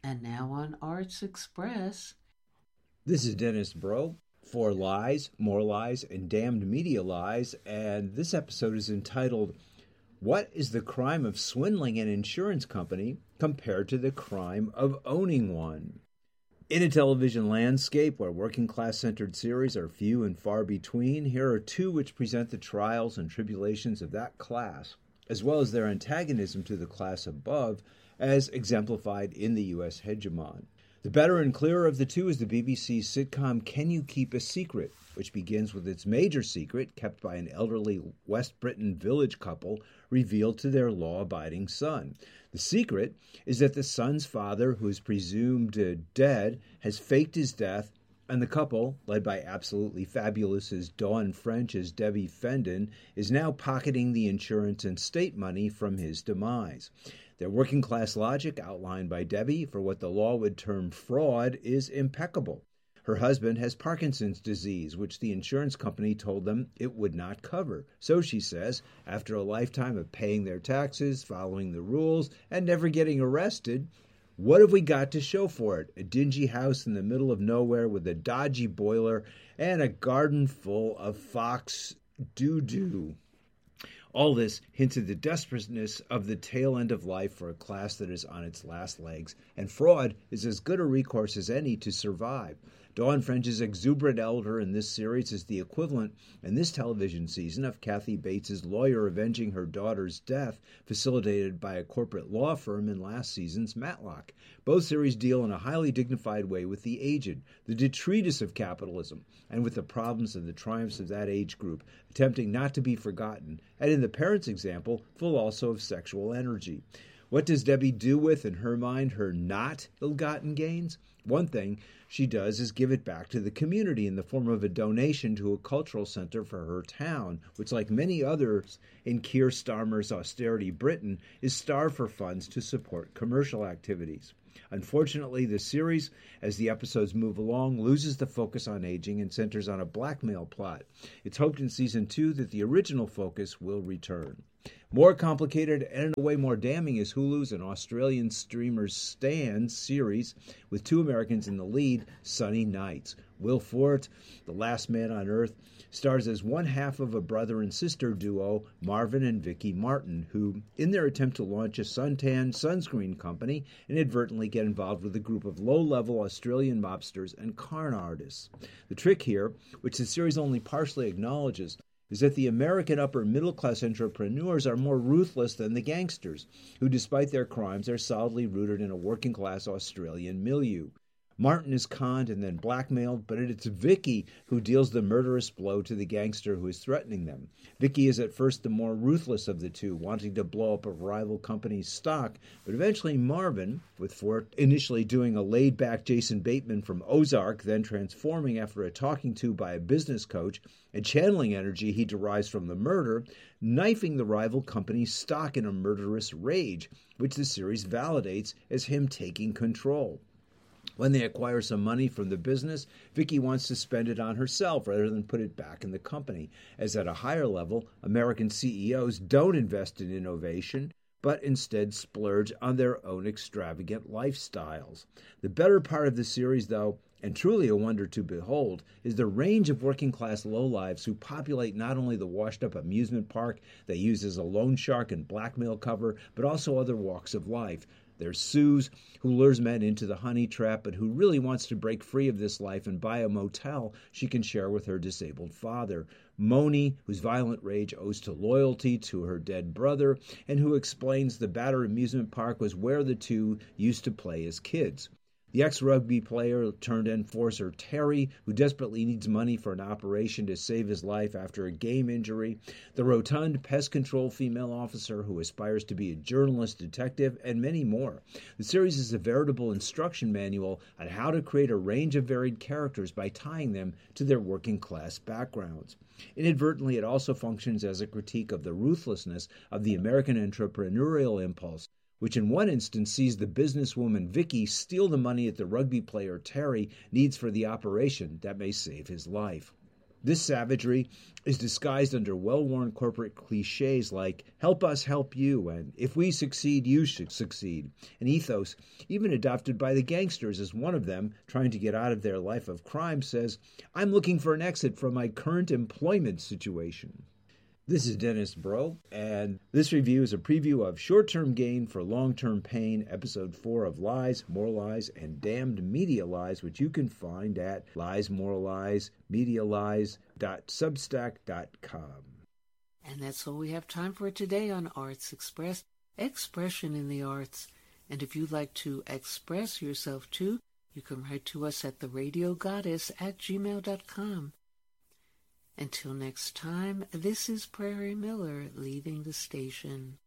And now on Arts Express. This is Dennis Bro for Lies, More Lies, and Damned Media Lies, and this episode is entitled, What is the crime of swindling an insurance company compared to the crime of owning one? In a television landscape where working-class-centered series are few and far between, here are two which present the trials and tribulations of that class, as well as their antagonism to the class above, as exemplified in the U.S. hegemon. The better and clearer of the two is the BBC's sitcom Can You Keep a Secret, which begins with its major secret, kept by an elderly West Britain village couple, revealed to their law-abiding son. The secret is that the son's father, who is presumed dead, has faked his death, and the couple, led by absolutely fabulous as Dawn French as Debbie Fendon, is now pocketing the insurance and state money from his demise. Their working-class logic, outlined by Debbie for what the law would term fraud, is impeccable. Her husband has Parkinson's disease, which the insurance company told them it would not cover. So, she says, after a lifetime of paying their taxes, following the rules, and never getting arrested, what have we got to show for it? A dingy house in the middle of nowhere with a dodgy boiler and a garden full of fox doo-doo. All this hints at the desperateness of the tail end of life for a class that is on its last legs, and fraud is as good a recourse as any to survive. Dawn French's exuberant elder in this series is the equivalent, in this television season, of Kathy Bates's lawyer avenging her daughter's death, facilitated by a corporate law firm in last season's Matlock. Both series deal in a highly dignified way with the aged, the detritus of capitalism, and with the problems and the triumphs of that age group, attempting not to be forgotten, and in the parents' example, full also of sexual energy. What does Debbie do with, in her mind, her not ill-gotten gains? One thing she does is give it back to the community in the form of a donation to a cultural center for her town, which, like many others in Keir Starmer's austerity Britain, is starved for funds to support commercial activities. Unfortunately, the series, as the episodes move along, loses the focus on aging and centers on a blackmail plot. It's hoped in Season 2 that the original focus will return. More complicated and in a way more damning is Hulu's and Australian streamer's Stan series, with two Americans in the lead, Sunny Nights. Will Forte, the last man on Earth, stars as one half of a brother and sister duo, Marvin and Vicky Martin, who, in their attempt to launch a suntan sunscreen company, inadvertently get involved with a group of low-level Australian mobsters and con artists. The trick here, which the series only partially acknowledges, is that the American upper-middle-class entrepreneurs are more ruthless than the gangsters, who, despite their crimes, are solidly rooted in a working-class Australian milieu. Martin is conned and then blackmailed, but it's Vicky who deals the murderous blow to the gangster who is threatening them. Vicky is at first the more ruthless of the two, wanting to blow up a rival company's stock, but eventually Marvin, with Forte initially doing a laid-back Jason Bateman from Ozark, then transforming after a talking to by a business coach, and channeling energy he derives from the murder, knifing the rival company's stock in a murderous rage, which the series validates as him taking control. When they acquire some money from the business, Vicky wants to spend it on herself rather than put it back in the company, as at a higher level, American CEOs don't invest in innovation, but instead splurge on their own extravagant lifestyles. The better part of the series, though, and truly a wonder to behold, is the range of working-class lowlives who populate not only the washed-up amusement park they use as a loan shark and blackmail cover, but also other walks of life. There's Suze, who lures men into the honey trap, but who really wants to break free of this life and buy a motel she can share with her disabled father. Moni, whose violent rage owes to loyalty to her dead brother, and who explains the Batter amusement park was where the two used to play as kids. The ex-rugby player turned enforcer Terry, who desperately needs money for an operation to save his life after a game injury, the rotund pest control female officer who aspires to be a journalist detective, and many more. The series is a veritable instruction manual on how to create a range of varied characters by tying them to their working-class backgrounds. Inadvertently, it also functions as a critique of the ruthlessness of the American entrepreneurial impulse, which in one instance sees the businesswoman Vicky steal the money that the rugby player Terry needs for the operation that may save his life. This savagery is disguised under well-worn corporate cliches like, help us help you, and if we succeed, you should succeed. An ethos even adopted by the gangsters, as one of them, trying to get out of their life of crime, says, I'm looking for an exit from my current employment situation. This is Dennis Bro, and this review is a preview of Short-Term Gain for Long-Term Pain, Episode 4 of Lies, More Lies, and Damned Media Lies, which you can find at liesmorelies.substack.com. And that's all we have time for today on Arts Express, expression in the arts. And if you'd like to express yourself too, you can write to us at theradiogoddess@gmail.com. Until next time, this is Prairie Miller leaving the station.